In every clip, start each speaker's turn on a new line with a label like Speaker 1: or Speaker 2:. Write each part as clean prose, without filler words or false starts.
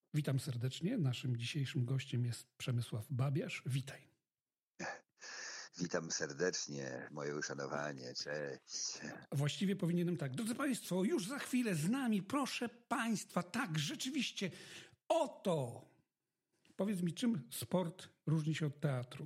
Speaker 1: Witam serdecznie. Naszym dzisiejszym gościem jest Przemysław Babiarz. Witaj.
Speaker 2: Witam serdecznie, moje uszanowanie, cześć.
Speaker 1: Właściwie powinienem tak. Drodzy Państwo, już za chwilę z nami, proszę Państwa, tak, rzeczywiście, oto. Powiedz mi, czym sport różni się od teatru?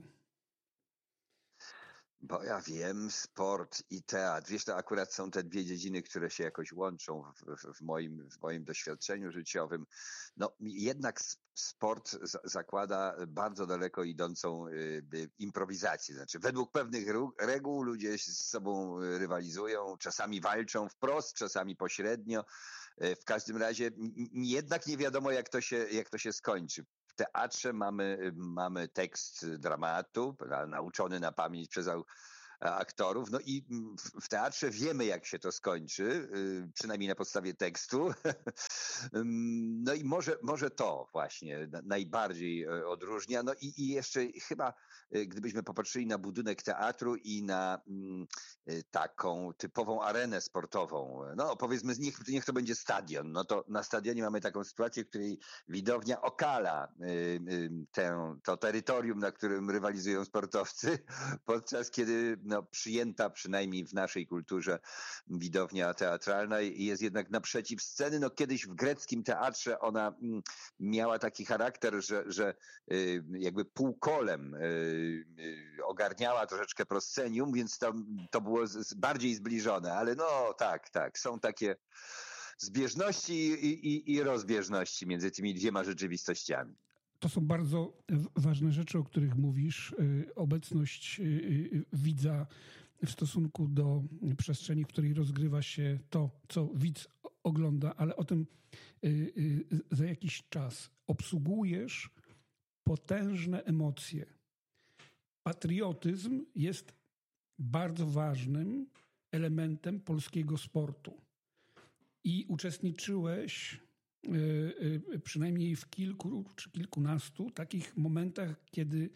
Speaker 2: Bo ja wiem, sport i teatr, wiesz, to akurat są te dwie dziedziny, które się jakoś łączą w moim doświadczeniu życiowym. No jednak sport zakłada bardzo daleko idącą improwizację. Znaczy według pewnych reguł ludzie z sobą rywalizują, czasami walczą wprost, czasami pośrednio. W każdym razie jednak nie wiadomo, jak to się skończy. W teatrze mamy tekst dramatu, nauczony na pamięć przez aktorów. No i w teatrze wiemy, jak się to skończy, przynajmniej na podstawie tekstu. No i może to właśnie najbardziej odróżnia. No i jeszcze chyba, gdybyśmy popatrzyli na budynek teatru i na taką typową arenę sportową, no powiedzmy, niech to będzie stadion. No to na stadionie mamy taką sytuację, w której widownia okala to terytorium, na którym rywalizują sportowcy, podczas kiedy przyjęta przynajmniej w naszej kulturze widownia teatralna jest jednak naprzeciw sceny. No kiedyś w greckim teatrze ona miała taki charakter, że jakby półkolem ogarniała troszeczkę proscenium, więc to było bardziej zbliżone, ale no tak, są takie zbieżności i rozbieżności między tymi dwiema rzeczywistościami.
Speaker 1: To są bardzo ważne rzeczy, o których mówisz. Obecność widza w stosunku do przestrzeni, w której rozgrywa się to, co widz ogląda, ale o tym za jakiś czas. Obsługujesz potężne emocje. Patriotyzm jest bardzo ważnym elementem polskiego sportu. I uczestniczyłeś przynajmniej w kilku czy kilkunastu takich momentach, kiedy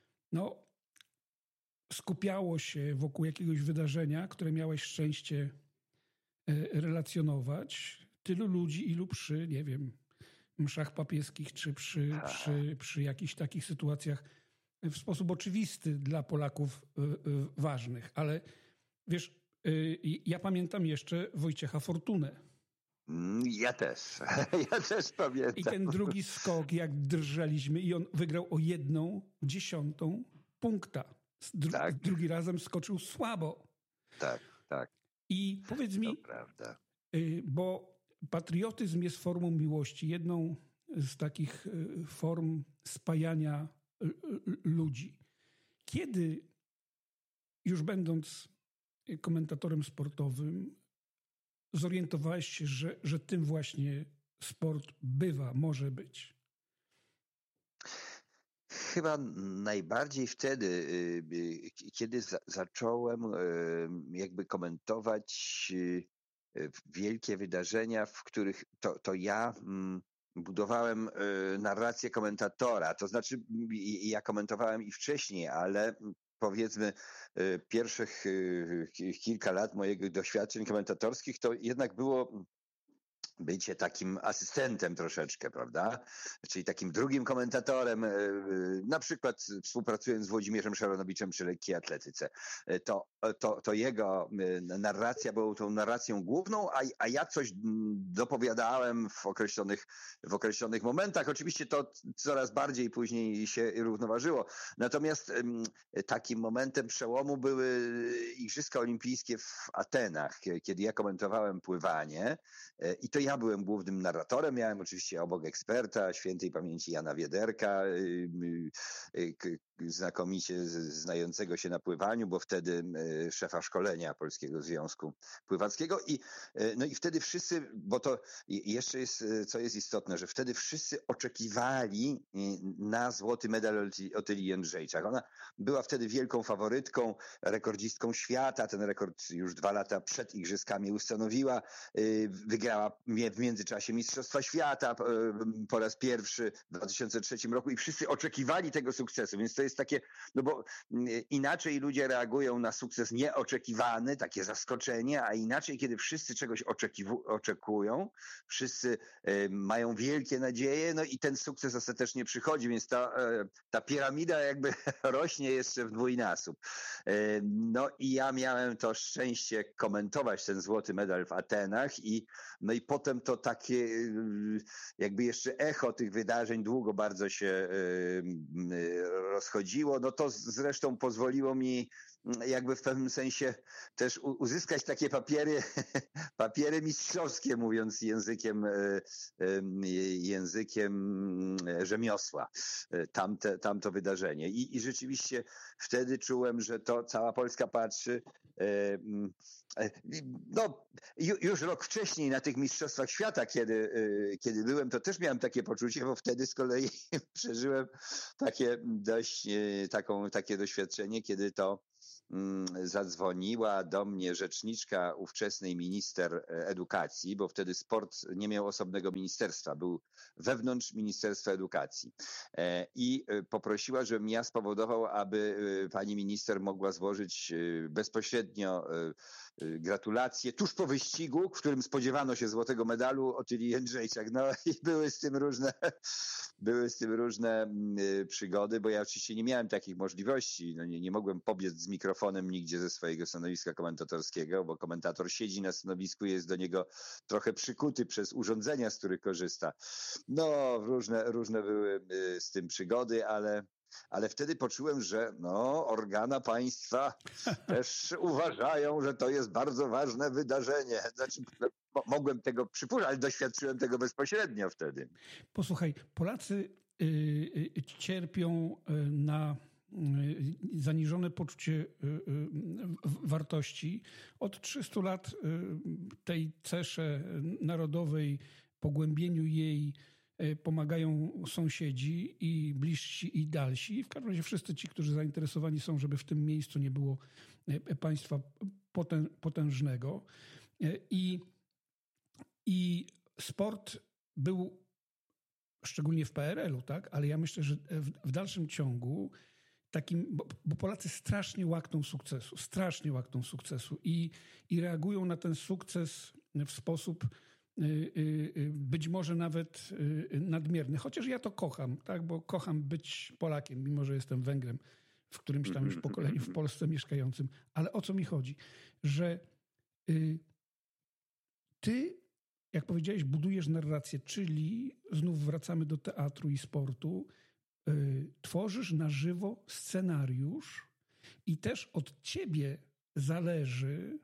Speaker 1: skupiało się wokół jakiegoś wydarzenia, które miałeś szczęście relacjonować. Tylu ludzi, ilu przy, nie wiem, mszach papieskich, czy przy jakichś takich sytuacjach w sposób oczywisty dla Polaków ważnych. Ale wiesz, ja pamiętam jeszcze Wojciecha Fortunę.
Speaker 2: Ja też pamiętam.
Speaker 1: I ten drugi skok, jak drżeliśmy, i on wygrał o 1/10 punkta. Drugi razem skoczył słabo.
Speaker 2: Tak.
Speaker 1: I powiedz mi,
Speaker 2: prawda.
Speaker 1: Bo patriotyzm jest formą miłości, jedną z takich form spajania ludzi. Kiedy, już będąc komentatorem sportowym, zorientowałeś się, że tym właśnie sport może być?
Speaker 2: Chyba najbardziej wtedy, kiedy zacząłem jakby komentować wielkie wydarzenia, w których to ja budowałem narrację komentatora. To znaczy ja komentowałem i wcześniej, ale powiedzmy pierwszych kilka lat moich doświadczeń komentatorskich to jednak było bycie takim asystentem troszeczkę, prawda? Czyli takim drugim komentatorem, na przykład współpracując z Włodzimierzem Szaronowiczem przy lekkiej atletyce. To jego narracja była tą narracją główną, a ja coś dopowiadałem w określonych momentach. Oczywiście to coraz bardziej później się równoważyło. Natomiast takim momentem przełomu były Igrzyska Olimpijskie w Atenach, kiedy ja komentowałem pływanie i to ja byłem głównym narratorem. Miałem oczywiście obok eksperta świętej pamięci Jana Wiederka, znakomicie znającego się na pływaniu, bo wtedy szefa szkolenia Polskiego Związku Pływackiego i wtedy wszyscy, bo to jeszcze jest, co jest istotne, że wtedy wszyscy oczekiwali na złoty medal Otylii Jędrzejczak. Ona była wtedy wielką faworytką, rekordzistką świata, ten rekord już 2 lata przed igrzyskami ustanowiła, wygrała w międzyczasie Mistrzostwa Świata po raz pierwszy w 2003 roku i wszyscy oczekiwali tego sukcesu, więc to jest takie, no bo inaczej ludzie reagują na sukces nieoczekiwany, takie zaskoczenie, a inaczej, kiedy wszyscy czegoś oczekują, wszyscy mają wielkie nadzieje, no i ten sukces ostatecznie przychodzi, więc ta piramida jakby rośnie jeszcze w dwójnasób. No i ja miałem to szczęście komentować ten złoty medal w Atenach no i potem to takie jakby jeszcze echo tych wydarzeń długo bardzo się rozchodziło. No to zresztą pozwoliło mi jakby w pewnym sensie też uzyskać takie papiery mistrzowskie, mówiąc językiem rzemiosła, tamto wydarzenie. I rzeczywiście wtedy czułem, że to cała Polska patrzy. No, już rok wcześniej na tych Mistrzostwach Świata, kiedy byłem, to też miałem takie poczucie, bo wtedy z kolei przeżyłem takie doświadczenie, kiedy to zadzwoniła do mnie rzeczniczka ówczesnej minister edukacji, bo wtedy sport nie miał osobnego ministerstwa, był wewnątrz Ministerstwa Edukacji i poprosiła, żebym ja spowodował, aby pani minister mogła złożyć bezpośrednio gratulacje tuż po wyścigu, w którym spodziewano się złotego medalu Otylii Jędrzejczak. No i były z tym różne przygody, bo ja oczywiście nie miałem takich możliwości. No nie mogłem pobiec z mikrofonem nigdzie ze swojego stanowiska komentatorskiego, bo komentator siedzi na stanowisku, jest do niego trochę przykuty przez urządzenia, z których korzysta. No, różne były z tym przygody, ale wtedy poczułem, że organa państwa też uważają, że to jest bardzo ważne wydarzenie. Znaczy, mogłem tego przypuszczać, ale doświadczyłem tego bezpośrednio wtedy.
Speaker 1: Posłuchaj, Polacy cierpią na zaniżone poczucie wartości. Od 300 lat tej cesze narodowej, pogłębieniu jej pomagają sąsiedzi i bliżsi i dalsi. W każdym razie wszyscy ci, którzy zainteresowani są, żeby w tym miejscu nie było państwa potężnego. I sport był szczególnie w PRL-u, tak? Ale ja myślę, że w dalszym ciągu takim, bo Polacy strasznie łakną sukcesu i reagują na ten sukces w sposób być może nawet nadmierny. Chociaż ja to kocham, tak? Bo kocham być Polakiem, mimo że jestem Węgrem w którymś tam już pokoleniu w Polsce mieszkającym. Ale o co mi chodzi? Że ty, jak powiedziałeś, budujesz narrację, czyli znów wracamy do teatru i sportu, tworzysz na żywo scenariusz i też od ciebie zależy,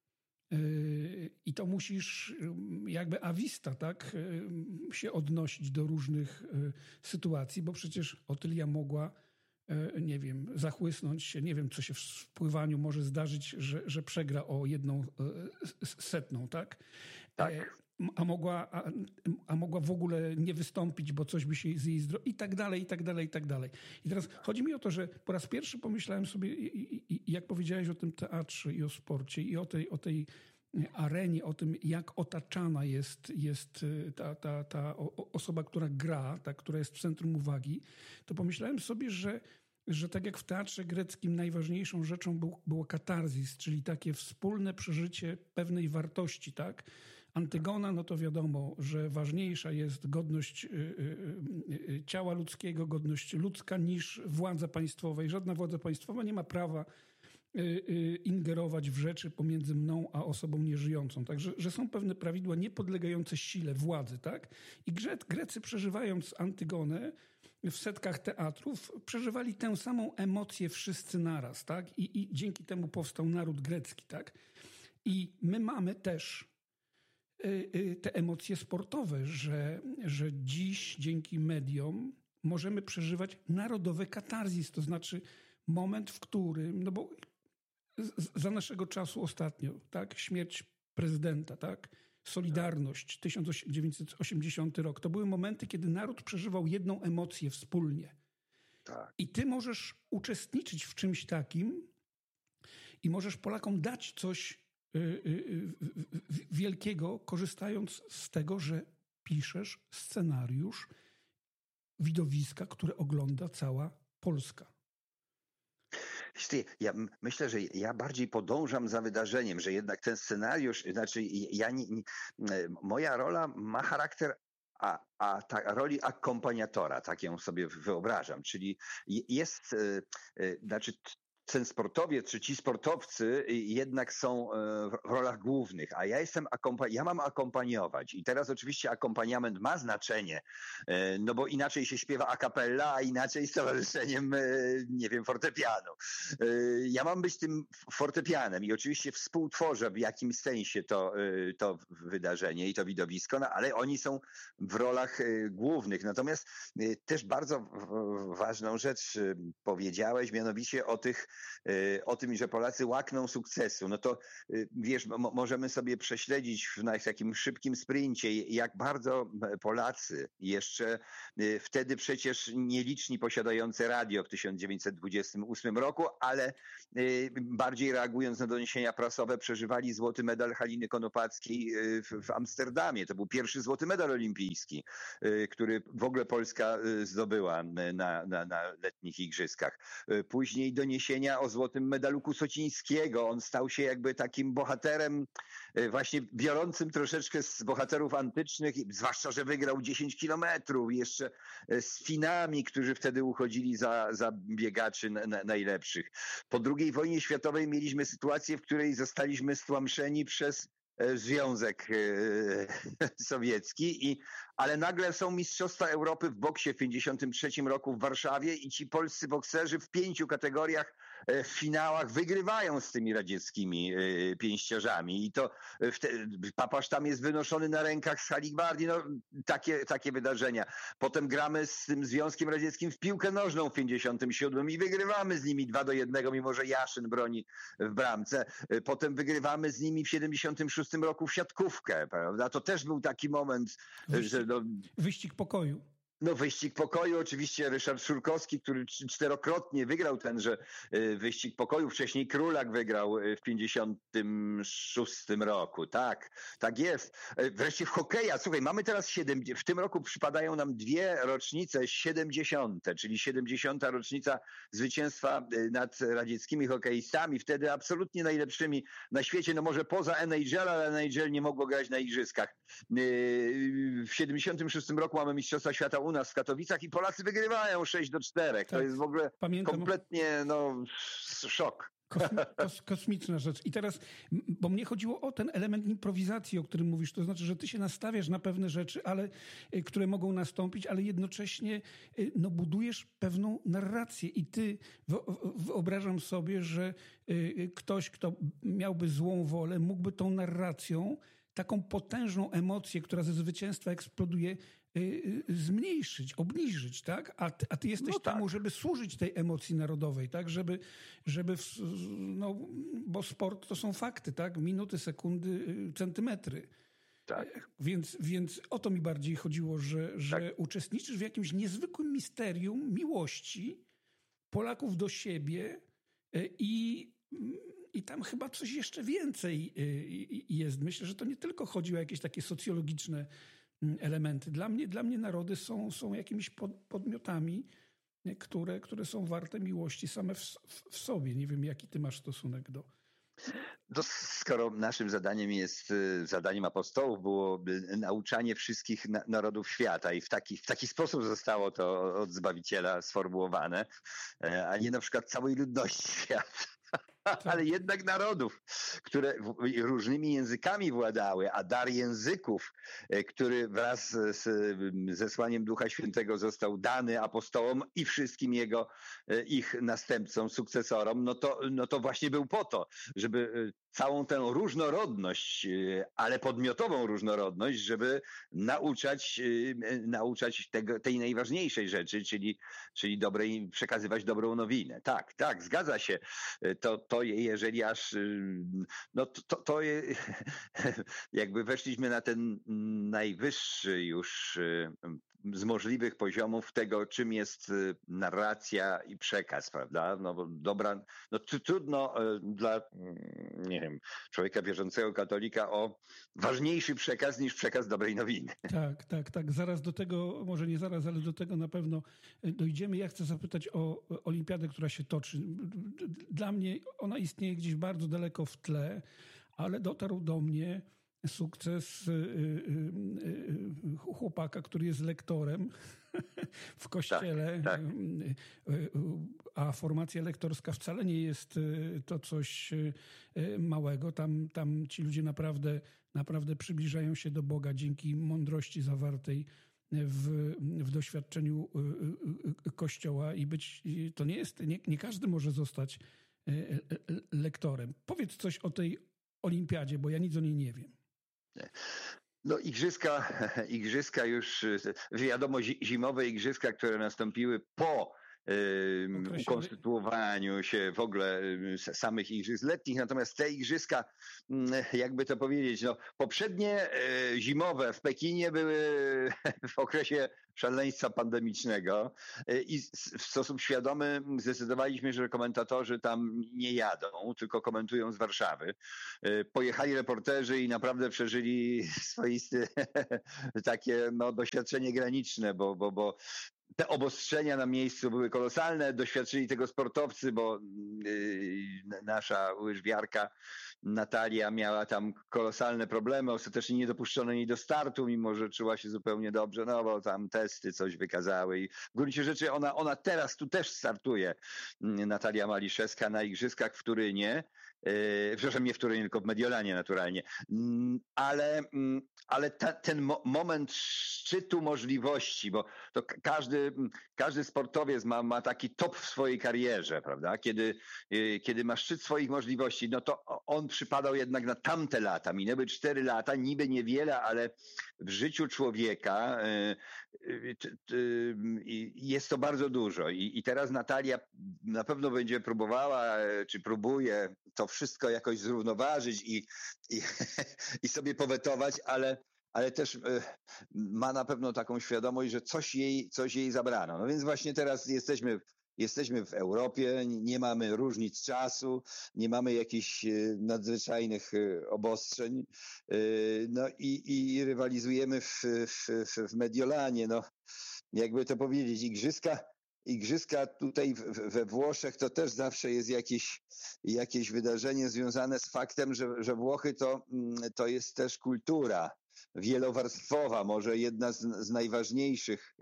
Speaker 1: i to musisz jakby a vista, tak, się odnosić do różnych sytuacji, bo przecież Otylia mogła, nie wiem, zachłysnąć się, nie wiem, co się w pływaniu może zdarzyć, że przegra o 1/100, tak?
Speaker 2: Tak.
Speaker 1: A mogła w ogóle nie wystąpić, bo coś by się z jej i tak dalej, i tak dalej, i tak dalej. I teraz chodzi mi o to, że po raz pierwszy pomyślałem sobie, jak powiedziałeś o tym teatrze i o sporcie i o tej arenie, o tym, jak otaczana jest ta osoba, która gra, ta, która jest w centrum uwagi, to pomyślałem sobie, że tak jak w teatrze greckim najważniejszą rzeczą było katarzis, czyli takie wspólne przeżycie pewnej wartości, tak? Antygona, no to wiadomo, że ważniejsza jest godność ciała ludzkiego, godność ludzka niż władza państwowa. I żadna władza państwowa nie ma prawa ingerować w rzeczy pomiędzy mną a osobą nieżyjącą. Także że są pewne prawidła niepodlegające sile władzy, tak? I Grecy, przeżywając Antygonę w setkach teatrów, przeżywali tę samą emocję wszyscy naraz, tak? I dzięki temu powstał naród grecki, tak? I my mamy też te emocje sportowe, że dziś dzięki mediom możemy przeżywać narodowy katarzis, to znaczy moment, w którym, no bo za naszego czasu ostatnio, tak, śmierć prezydenta, tak, Solidarność, 1980 rok, to były momenty, kiedy naród przeżywał jedną emocję wspólnie.
Speaker 2: Tak.
Speaker 1: I ty możesz uczestniczyć w czymś takim i możesz Polakom dać coś wielkiego, korzystając z tego, że piszesz scenariusz widowiska, które ogląda cała Polska.
Speaker 2: Ja myślę, że ja bardziej podążam za wydarzeniem, że jednak ten scenariusz, znaczy moja rola ma charakter roli akompaniatora, tak ją sobie wyobrażam, czyli jest, znaczy ten sportowiec, czy ci sportowcy jednak są w rolach głównych, a ja mam akompaniować. I teraz oczywiście akompaniament ma znaczenie, no bo inaczej się śpiewa a cappella, a inaczej z towarzyszeniem, nie wiem, fortepianu. Ja mam być tym fortepianem i oczywiście współtworzę w jakimś sensie to wydarzenie i to widowisko, no ale oni są w rolach głównych. Natomiast też bardzo ważną rzecz powiedziałeś, mianowicie o tym, że Polacy łakną sukcesu. No to wiesz, możemy sobie prześledzić w takim szybkim sprincie, jak bardzo Polacy jeszcze wtedy przecież nieliczni posiadający radio w 1928 roku, ale bardziej reagując na doniesienia prasowe, przeżywali złoty medal Haliny Konopackiej w Amsterdamie. To był pierwszy złoty medal olimpijski, który w ogóle Polska zdobyła na letnich igrzyskach. Później doniesienia o złotym medalu Kusocińskiego. On stał się jakby takim bohaterem, właśnie biorącym troszeczkę z bohaterów antycznych, zwłaszcza, że wygrał 10 kilometrów, jeszcze z Finami, którzy wtedy uchodzili za biegaczy najlepszych. Po II wojnie światowej mieliśmy sytuację, w której zostaliśmy stłamszeni przez Związek Sowiecki, ale nagle są Mistrzostwa Europy w boksie w 1953 roku w Warszawie i ci polscy bokserzy w 5 kategoriach w finałach wygrywają z tymi radzieckimi pięściarzami i to papaż tam jest wynoszony na rękach z hali gwardii, no takie wydarzenia. Potem gramy z tym Związkiem Radzieckim w piłkę nożną w 1957 i wygrywamy z nimi 2-1, mimo że Jaszyn broni w bramce. Potem wygrywamy z nimi w 1976 roku w siatkówkę, prawda? To też był taki moment, że
Speaker 1: wyścig pokoju.
Speaker 2: No wyścig pokoju, oczywiście Ryszard Szurkowski, który 4-krotnie wygrał tenże wyścig pokoju. Wcześniej Królak wygrał w 56 roku. Tak jest. Wreszcie w hokeja. Słuchaj, mamy teraz w tym roku przypadają nam 2 rocznice 70, czyli 70. rocznica zwycięstwa nad radzieckimi hokeistami. Wtedy absolutnie najlepszymi na świecie. No może poza NHL, ale NHL nie mogło grać na igrzyskach. W 76 roku mamy Mistrzostwa Świata u nas w Katowicach i Polacy wygrywają 6-4. Tak. To jest w ogóle kompletnie szok.
Speaker 1: Kosmiczna rzecz. I teraz, bo mnie chodziło o ten element improwizacji, o którym mówisz, to znaczy, że ty się nastawiasz na pewne rzeczy, które mogą nastąpić, ale jednocześnie budujesz pewną narrację i ty wyobrażam sobie, że ktoś, kto miałby złą wolę, mógłby tą narracją taką potężną emocję, która ze zwycięstwa eksploduje, zmniejszyć, obniżyć, tak? A ty jesteś temu, żeby służyć tej emocji narodowej, tak? Bo sport to są fakty, tak? Minuty, sekundy, centymetry.
Speaker 2: Tak.
Speaker 1: Więc o to mi bardziej chodziło, że uczestniczysz w jakimś niezwykłym misterium miłości Polaków do siebie i tam chyba coś jeszcze więcej jest. Myślę, że to nie tylko chodzi o jakieś takie socjologiczne elementy. Dla mnie narody są jakimiś podmiotami, które są warte miłości same w sobie. Nie wiem, jaki ty masz stosunek do...
Speaker 2: No, skoro naszym zadaniem apostołów było nauczanie wszystkich narodów świata i w taki sposób zostało to od Zbawiciela sformułowane, a nie na przykład całej ludności świata. Ale jednak narodów, które różnymi językami władały, a dar języków, który wraz z zesłaniem Ducha Świętego został dany apostołom i wszystkim ich następcom, sukcesorom, no to właśnie był po to, żeby całą tę różnorodność, ale podmiotową różnorodność, żeby nauczać tej najważniejszej rzeczy, czyli przekazywać dobrą nowinę. Tak, zgadza się. To jeżeli jakby weszliśmy na ten najwyższy już z możliwych poziomów tego, czym jest narracja i przekaz, prawda? No bo trudno dla, nie wiem, człowieka wierzącego katolika o ważniejszy przekaz niż przekaz dobrej nowiny.
Speaker 1: Tak. Zaraz do tego, może nie zaraz, ale do tego na pewno dojdziemy. Ja chcę zapytać o olimpiadę, która się toczy. Dla mnie ona istnieje gdzieś bardzo daleko w tle, ale dotarł do mnie sukces chłopaka, który jest lektorem w kościele,
Speaker 2: tak.
Speaker 1: A formacja lektorska wcale nie jest to coś małego. Tam ci ludzie naprawdę przybliżają się do Boga dzięki mądrości zawartej w doświadczeniu Kościoła i to nie jest, nie każdy może zostać lektorem. Powiedz coś o tej olimpiadzie, bo ja nic o niej nie wiem.
Speaker 2: No igrzyska już, wiadomo, zimowe igrzyska, które nastąpiły po ukonstytuowaniu się w ogóle samych igrzysk letnich. Natomiast te igrzyska, jakby to powiedzieć, no, poprzednie zimowe w Pekinie były w okresie szaleństwa pandemicznego i w sposób świadomy zdecydowaliśmy, że komentatorzy tam nie jadą, tylko komentują z Warszawy. Pojechali reporterzy i naprawdę przeżyli swoiste takie doświadczenie graniczne, bo te obostrzenia na miejscu były kolosalne, doświadczyli tego sportowcy, bo nasza łyżwiarka Natalia miała tam kolosalne problemy, ostatecznie nie dopuszczono jej do startu, mimo że czuła się zupełnie dobrze, no bo tam testy coś wykazały i w gruncie rzeczy ona teraz tu też startuje, Natalia Maliszewska na igrzyskach w Turynie, przepraszam, nie w Turynie, tylko w Mediolanie naturalnie, ale ten moment szczytu możliwości, bo to każdy sportowiec ma taki top w swojej karierze, prawda? Kiedy ma szczyt swoich możliwości, no to on przypadał jednak na tamte lata. Minęły 4 lata, niby niewiele, ale w życiu człowieka jest to bardzo dużo. I teraz Natalia na pewno będzie próbowała, czy próbuje to wszystko jakoś zrównoważyć i sobie powetować, ale też ma na pewno taką świadomość, że coś jej zabrano. No więc właśnie teraz jesteśmy w Europie, nie mamy różnic czasu, nie mamy jakichś nadzwyczajnych obostrzeń, no i rywalizujemy w Mediolanie. No, jakby to powiedzieć, Igrzyska tutaj we Włoszech to też zawsze jest jakieś wydarzenie związane z faktem, że Włochy to jest też kultura wielowarstwowa, może jedna z najważniejszych,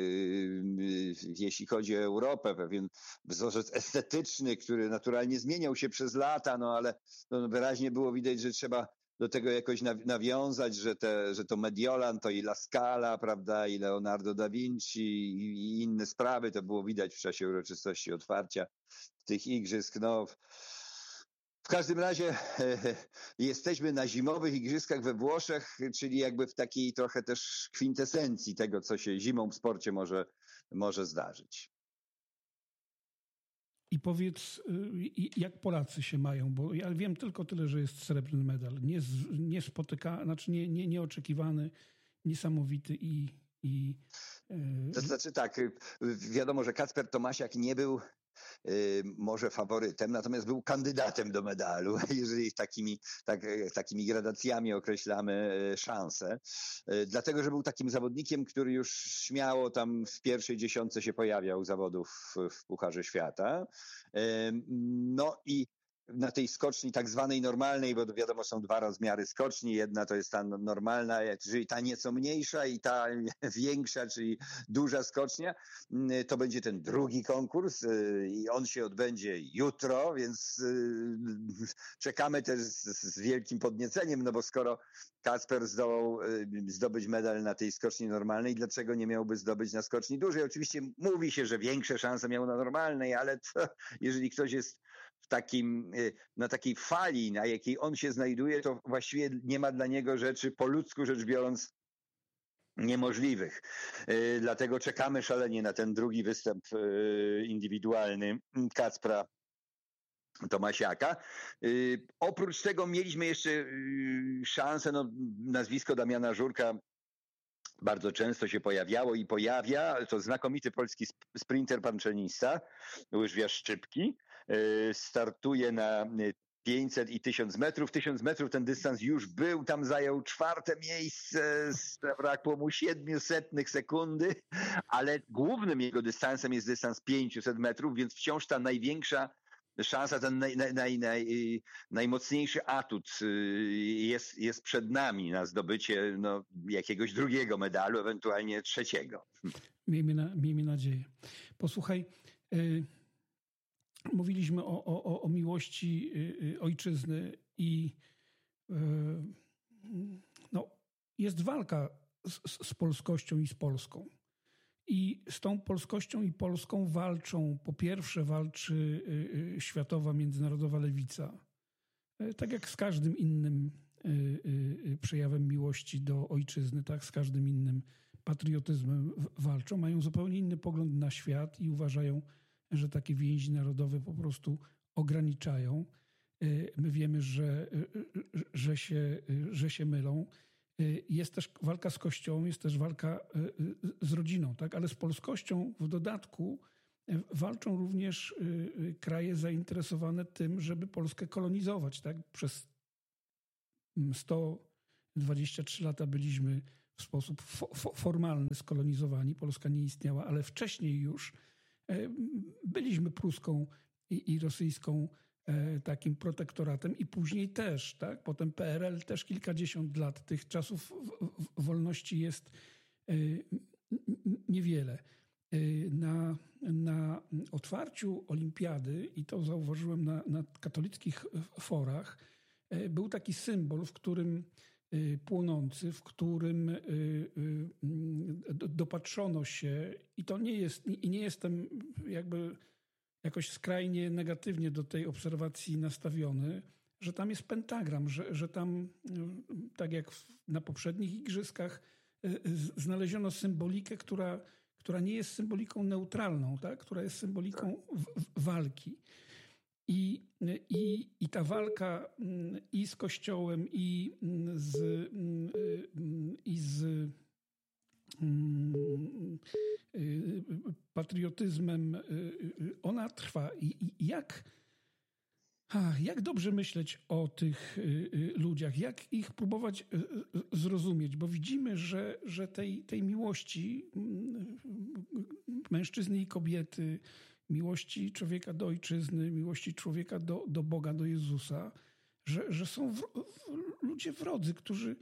Speaker 2: jeśli chodzi o Europę, pewien wzorzec estetyczny, który naturalnie zmieniał się przez lata, no ale wyraźnie było widać, że trzeba do tego jakoś nawiązać, że to Mediolan, to i La Scala, prawda, i Leonardo da Vinci i inne sprawy, to było widać w czasie uroczystości otwarcia tych igrzysk. No, w każdym razie jesteśmy na zimowych igrzyskach we Włoszech, czyli jakby w takiej trochę też kwintesencji tego, co się zimą w sporcie może zdarzyć.
Speaker 1: I powiedz, jak Polacy się mają, bo ja wiem tylko tyle, że jest srebrny medal. Nieoczekiwany, niesamowity
Speaker 2: To znaczy tak, wiadomo, że Kacper Tomasiak nie był może faworytem, natomiast był kandydatem do medalu, jeżeli takimi gradacjami określamy szanse. Dlatego, że był takim zawodnikiem, który już śmiało tam w pierwszej dziesiątce się pojawiał zawodów w Pucharze Świata. No i na tej skoczni tak zwanej normalnej, bo wiadomo, są 2 rozmiary skoczni. Jedna to jest ta normalna, czyli ta nieco mniejsza i ta większa, czyli duża skocznia. To będzie ten drugi konkurs i on się odbędzie jutro, więc czekamy też z wielkim podnieceniem, no bo skoro Kacper zdołał zdobyć medal na tej skoczni normalnej, dlaczego nie miałby zdobyć na skoczni dużej? Oczywiście mówi się, że większe szanse miał na normalnej, ale to, jeżeli ktoś jest na takiej fali, na jakiej on się znajduje, to właściwie nie ma dla niego rzeczy, po ludzku rzecz biorąc, niemożliwych. Dlatego czekamy szalenie na ten drugi występ indywidualny Kacpra Tomasiaka. Oprócz tego mieliśmy jeszcze szansę, nazwisko Damiana Żurka bardzo często się pojawiało i pojawia, to znakomity polski sprinter panczynista, łyżwiarz Szczypki, startuje na 500 i 1000 metrów. 1000 metrów ten dystans już był, tam zajął 4. miejsce, zabrakło mu 700 sekundy, ale głównym jego dystansem jest dystans 500 metrów, więc wciąż ta największa szansa, ten najmocniejszy atut jest przed nami na zdobycie jakiegoś drugiego medalu, ewentualnie 3.
Speaker 1: Miejmy nadzieję. Posłuchaj, mówiliśmy o miłości ojczyzny i jest walka z polskością i z Polską. I z tą polskością i Polską po pierwsze walczy światowa, międzynarodowa lewica. Tak jak z każdym innym przejawem miłości do ojczyzny, tak z każdym innym patriotyzmem walczą. Mają zupełnie inny pogląd na świat i uważają, że takie więzi narodowe po prostu ograniczają. My wiemy, że się mylą. Jest też walka z Kościołem, jest też walka z rodziną, tak? Ale z polskością w dodatku walczą również kraje zainteresowane tym, żeby Polskę kolonizować. Tak? Przez 123 lata byliśmy w sposób formalny skolonizowani. Polska nie istniała, ale wcześniej już byliśmy pruską i rosyjską takim protektoratem i później też, tak? Potem PRL też kilkadziesiąt lat. Tych czasów wolności jest niewiele. Na otwarciu olimpiady, i to zauważyłem na katolickich forach, był taki symbol, w którym płonący, w którym dopatrzono się, i to nie jestem jakby jakoś skrajnie negatywnie do tej obserwacji nastawiony, że tam jest pentagram, że tam, tak jak na poprzednich igrzyskach, znaleziono symbolikę, która nie jest symboliką neutralną, tak? Która jest symboliką walki. I ta walka i z Kościołem, i z patriotyzmem, ona trwa. Jak dobrze myśleć o tych ludziach, jak ich próbować zrozumieć, bo widzimy, że tej miłości mężczyzny i kobiety, miłości człowieka do ojczyzny, miłości człowieka do Boga, do Jezusa, że są ludzie wrodzy,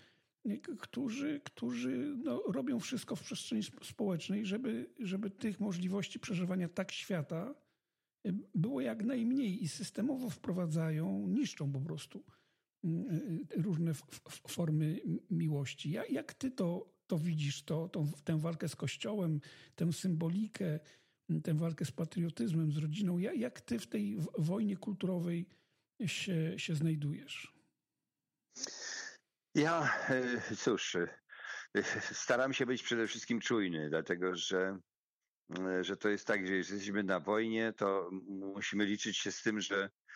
Speaker 1: którzy robią wszystko w przestrzeni społecznej, żeby tych możliwości przeżywania tak świata było jak najmniej i systemowo wprowadzają, niszczą po prostu różne formy miłości. Jak ty to widzisz, tę walkę z Kościołem, tę symbolikę, tę walkę z patriotyzmem, z rodziną? Jak ty w tej wojnie kulturowej się znajdujesz?
Speaker 2: Cóż, staram się być przede wszystkim czujny, dlatego że to jest tak, że jeżeli jesteśmy na wojnie, to musimy liczyć się z tym,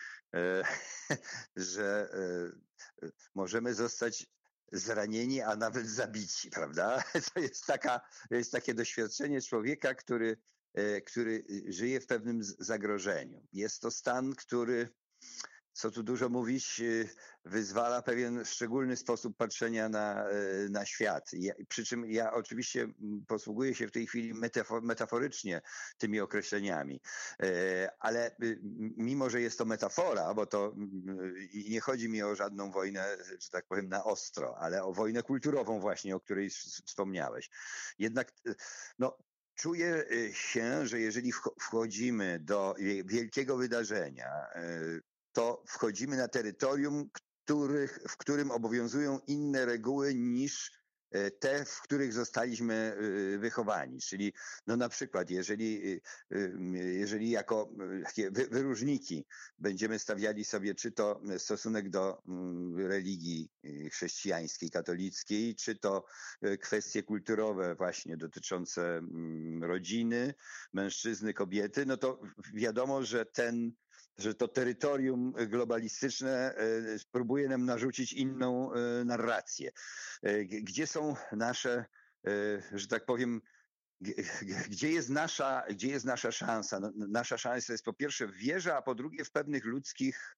Speaker 2: że możemy zostać zranieni, a nawet zabici, prawda? To jest takie doświadczenie człowieka, który żyje w pewnym zagrożeniu. Jest to stan, który, co tu dużo mówić, wyzwala pewien szczególny sposób patrzenia na świat. Przy czym ja oczywiście posługuję się w tej chwili metaforycznie tymi określeniami. Ale mimo, że jest to metafora, bo to nie chodzi mi o żadną wojnę, że tak powiem, na ostro, ale o wojnę kulturową właśnie, o której wspomniałeś. Jednak czuję się, że jeżeli wchodzimy do wielkiego wydarzenia, to wchodzimy na terytorium, w którym obowiązują inne reguły niż te, w których zostaliśmy wychowani. Czyli na przykład, jeżeli jako takie wyróżniki będziemy stawiali sobie czy to stosunek do religii chrześcijańskiej, katolickiej, czy to kwestie kulturowe właśnie dotyczące rodziny, mężczyzny, kobiety, no to wiadomo, że to terytorium globalistyczne próbuje nam narzucić inną narrację. Gdzie są nasze że tak powiem, gdzie jest nasza szansa? No, nasza szansa jest po pierwsze w wierze, a po drugie w pewnych ludzkich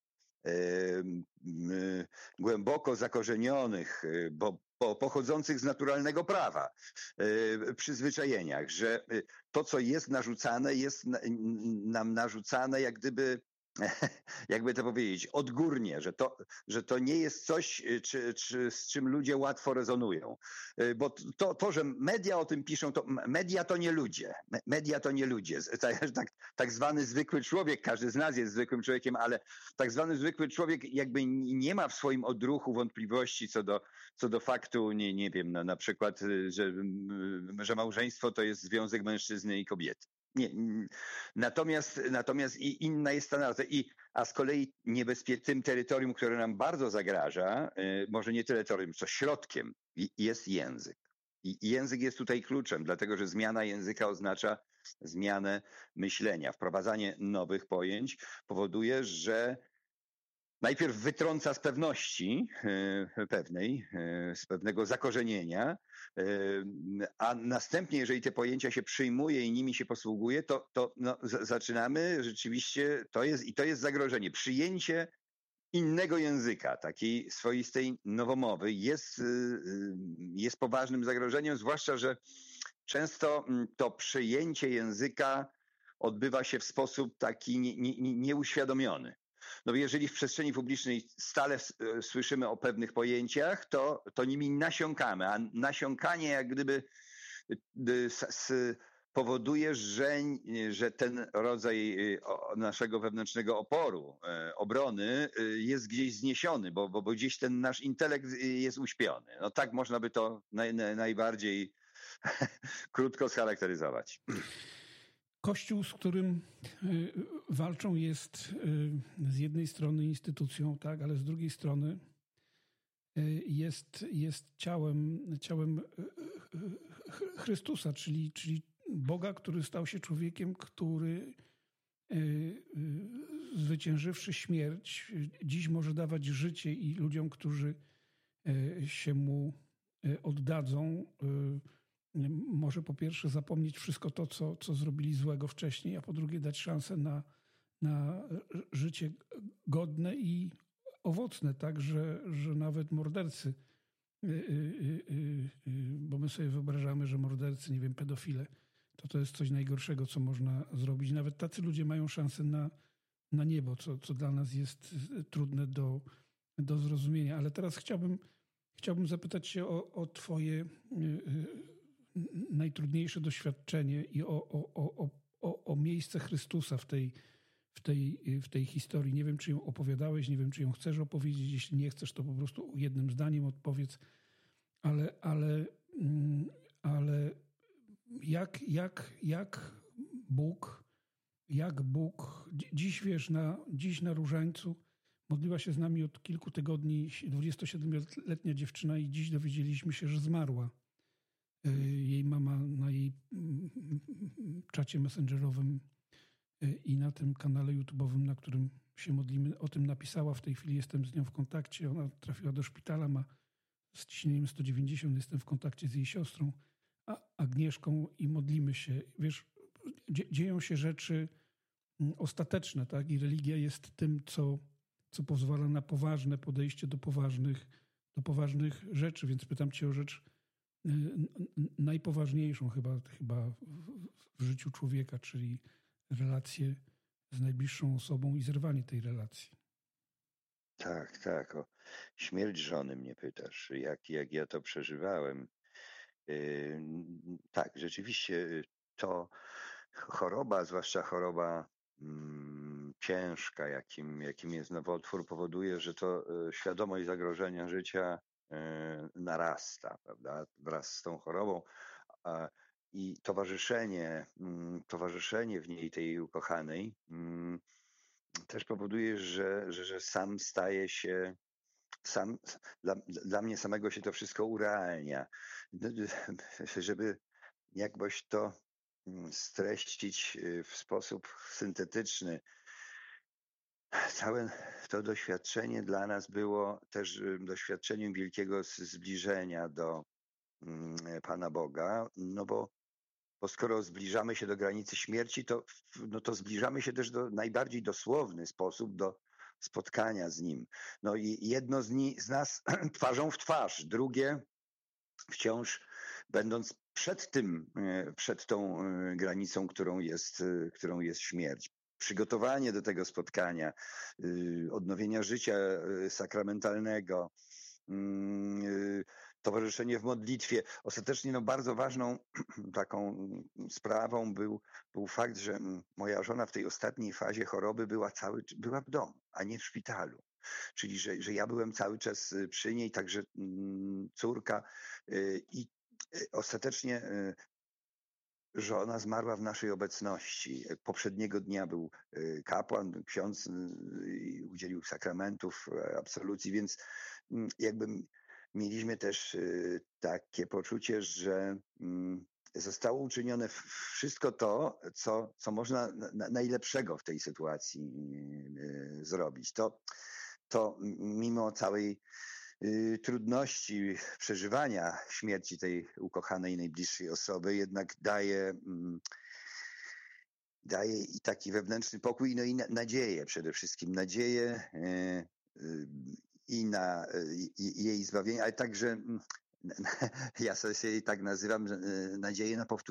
Speaker 2: głęboko zakorzenionych, bo pochodzących z naturalnego prawa, przyzwyczajeniach, że to, co jest narzucane, jest nam narzucane jak gdyby, jakby to powiedzieć, odgórnie, że to nie jest coś, z czym ludzie łatwo rezonują. Bo to, że media o tym piszą, to media to nie ludzie. Media to nie ludzie. Tak zwany zwykły człowiek, każdy z nas jest zwykłym człowiekiem, ale tak zwany zwykły człowiek jakby nie ma w swoim odruchu wątpliwości co do faktu, nie wiem, no, na przykład, że małżeństwo to jest związek mężczyzny i kobiety. Nie. Natomiast i inna jest ta nazwa. A z kolei tym terytorium, które nam bardzo zagraża, może nie terytorium, co środkiem, jest język. I język jest tutaj kluczem, dlatego że zmiana języka oznacza zmianę myślenia. Wprowadzanie nowych pojęć powoduje, że najpierw wytrąca z pewności pewnej, z pewnego zakorzenienia, a następnie, jeżeli te pojęcia się przyjmuje i nimi się posługuje, to no, zaczynamy rzeczywiście, to jest zagrożenie. Przyjęcie innego języka, takiej swoistej nowomowy jest poważnym zagrożeniem, zwłaszcza, że często to przyjęcie języka odbywa się w sposób taki nieuświadomiony. No jeżeli w przestrzeni publicznej stale słyszymy o pewnych pojęciach, to nimi nasiąkamy, a nasiąkanie jak gdyby powoduje, że ten rodzaj naszego wewnętrznego oporu, obrony jest gdzieś zniesiony, bo gdzieś ten nasz intelekt jest uśpiony. No tak można by to najbardziej krótko scharakteryzować.
Speaker 1: Kościół, z którym walczą, jest z jednej strony instytucją, tak, ale z drugiej strony jest ciałem Chrystusa, czyli Boga, który stał się człowiekiem, który zwyciężywszy śmierć, dziś może dawać życie i ludziom, którzy się mu oddadzą, może po pierwsze zapomnieć wszystko to, co zrobili złego wcześniej, a po drugie dać szansę na życie godne i owocne, tak, że nawet mordercy, bo my sobie wyobrażamy, że mordercy, nie wiem, pedofile, to jest coś najgorszego, co można zrobić. Nawet tacy ludzie mają szansę na niebo, co dla nas jest trudne do zrozumienia. Ale teraz chciałbym zapytać się o twoje najtrudniejsze doświadczenie i o miejsce Chrystusa w tej historii. Nie wiem, czy ją opowiadałeś, nie wiem, czy ją chcesz opowiedzieć. Jeśli nie chcesz, to po prostu jednym zdaniem odpowiedz. Ale jak Bóg dziś, wiesz, dziś na Różańcu modliła się z nami od kilku tygodni 27-letnia dziewczyna i dziś dowiedzieliśmy się, że zmarła. Jej mama na jej czacie messengerowym i na tym kanale YouTube'owym, na którym się modlimy, o tym napisała. W tej chwili jestem z nią w kontakcie. Ona trafiła do szpitala, ma z ciśnieniem 190. Jestem w kontakcie z jej siostrą Agnieszką i modlimy się. Wiesz, dzieją się rzeczy ostateczne, tak? I religia jest tym, co pozwala na poważne podejście do poważnych rzeczy. Więc pytam cię o rzecz najpoważniejszą chyba w życiu człowieka, czyli relacje z najbliższą osobą i zerwanie tej relacji.
Speaker 2: Tak. O śmierć żony mnie pytasz, jak ja to przeżywałem. Tak, rzeczywiście to choroba, zwłaszcza choroba ciężka, jakim jest nowotwór, powoduje, że to świadomość zagrożenia życia narasta, prawda, wraz z tą chorobą. I towarzyszenie w niej tej ukochanej też powoduje, że sam staje się, dla mnie samego się to wszystko urealnia. Żeby jakbyś to streścić w sposób syntetyczny, całe to doświadczenie dla nas było też doświadczeniem wielkiego zbliżenia Pana Boga, no bo skoro zbliżamy się do granicy śmierci, to zbliżamy się też do najbardziej dosłowny sposób do spotkania z Nim. No i jedno z nas twarzą w twarz, drugie wciąż będąc przed tą granicą, którą jest śmierć. Przygotowanie do tego spotkania, odnowienia życia sakramentalnego, towarzyszenie w modlitwie. Ostatecznie bardzo ważną taką sprawą był fakt, że moja żona w tej ostatniej fazie choroby była w domu, a nie w szpitalu. Czyli, że ja byłem cały czas przy niej, także córka i ostatecznie żona zmarła w naszej obecności. Poprzedniego dnia był kapłan, ksiądz udzielił sakramentów, absolucji, więc jakby mieliśmy też takie poczucie, że zostało uczynione wszystko to, co można najlepszego w tej sytuacji zrobić. To mimo całej trudności przeżywania śmierci tej ukochanej, najbliższej osoby, jednak daje i taki wewnętrzny pokój, no i nadzieję, przede wszystkim nadzieję i na jej zbawienie, ale także ja sobie tak nazywam, nadzieję na powtórzenie